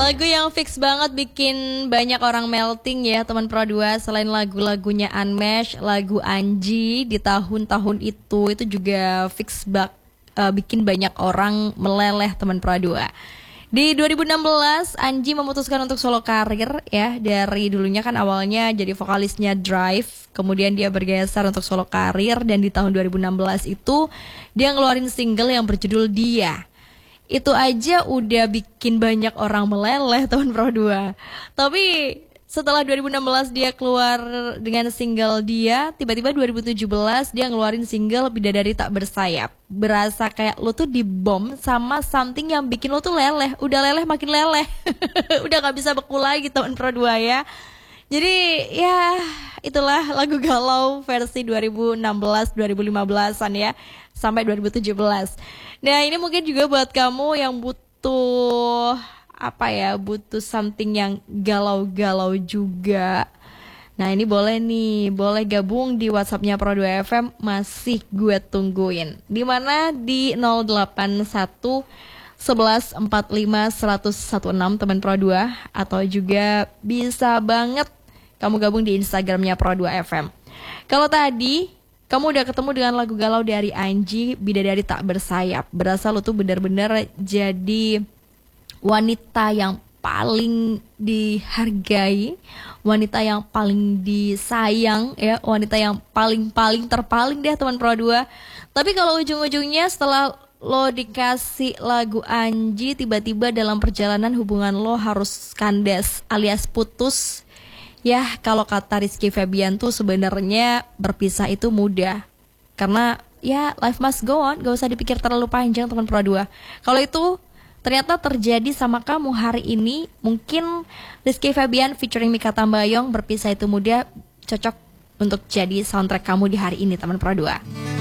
Lagu yang fix banget bikin banyak orang melting ya teman Pro 2. Selain lagu-lagunya Unmesh, lagu Anji di tahun-tahun itu juga bikin banyak orang meleleh teman Pro 2. Di 2016 Anji memutuskan untuk solo karir ya. Dari dulunya kan awalnya jadi vokalisnya Drive, kemudian dia bergeser untuk solo karir, dan di tahun 2016 itu dia ngeluarin single yang berjudul Dia. Itu aja udah bikin banyak orang meleleh teman Pro 2. Tapi setelah 2016 dia keluar dengan single Dia, tiba-tiba 2017 dia ngeluarin single Bidadari Tak Bersayap. Berasa kayak lo tuh dibom sama something yang bikin lo tuh leleh. Udah leleh makin leleh. Udah gak bisa beku lagi teman Pro 2 ya. Jadi ya itulah lagu galau versi 2016-2015an ya, sampai 2017. Nah ini mungkin juga buat kamu yang butuh butuh something yang galau-galau juga. Nah ini boleh gabung di WhatsAppnya Pro 2 FM, masih gue tungguin. Dimana di 081 11 45 116 teman Pro 2, atau juga bisa banget kamu gabung di Instagramnya Pro 2 FM. Kalau tadi kamu udah ketemu dengan lagu galau dari Anji, Bidadari Tak Bersayap. Berasa lo tuh benar-benar jadi wanita yang paling dihargai, wanita yang paling disayang ya, wanita yang paling terpaling deh teman Pro 2. Tapi kalau ujung-ujungnya setelah lo dikasih lagu Anji, tiba-tiba dalam perjalanan hubungan lo harus kandas alias putus. Ya, kalau kata Rizky Febian tuh sebenarnya berpisah itu mudah. Karena ya life must go on, gak usah dipikir terlalu panjang teman Pro 2. Kalau itu ternyata terjadi sama kamu hari ini, mungkin Rizky Febian featuring Mikha Tambayong, Berpisah Itu Mudah, cocok untuk jadi soundtrack kamu di hari ini teman Pro 2.